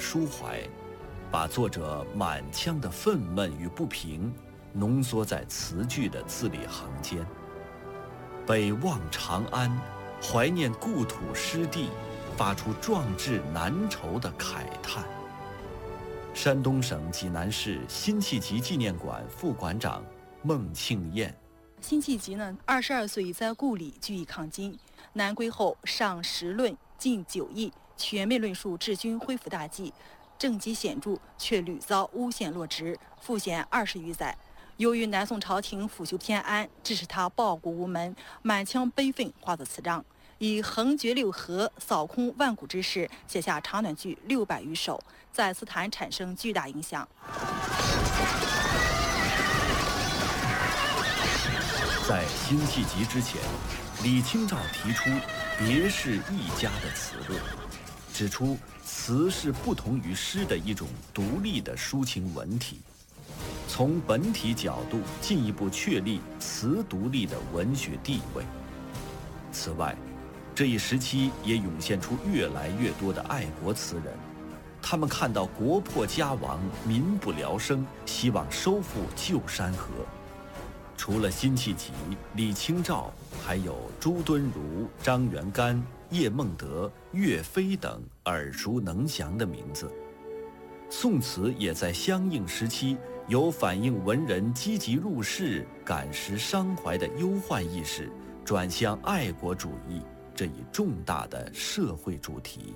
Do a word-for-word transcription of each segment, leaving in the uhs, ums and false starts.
抒怀，把作者满腔的愤懑与不平浓缩在词句的字里行间。北望长安，怀念故土湿地，发出壮志难酬的慨叹。山东省济南市辛弃疾纪念馆副馆长孟庆燕。 辛弃疾呢，二十二岁在故里据义抗金，南归后上十论，进九议，全面论述治军恢复大计，政绩显著，却屡遭诬陷落职，赋闲二十余载。由于南宋朝廷腐朽偏安，致使他报国无门，满腔悲愤化作词章，以横绝六合、扫空万古之势，写下长短句六百余首，在词坛产生巨大影响。 在辛弃疾之前，李清照提出别是一家的词论，指出词是不同于诗的一种独立的抒情文体，从本体角度进一步确立词独立的文学地位。此外，这一时期也涌现出越来越多的爱国词人，他们看到国破家亡，民不聊生，希望收复旧山河。除了辛弃疾、李清照，还有朱敦儒、张元干、叶梦得、岳飞等耳熟能详的名字。宋词也在相应时期由反映文人积极入世、感时伤怀的忧患意识，转向爱国主义这一重大的社会主题。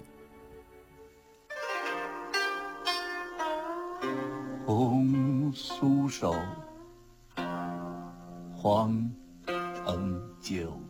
红酥手，黄成就。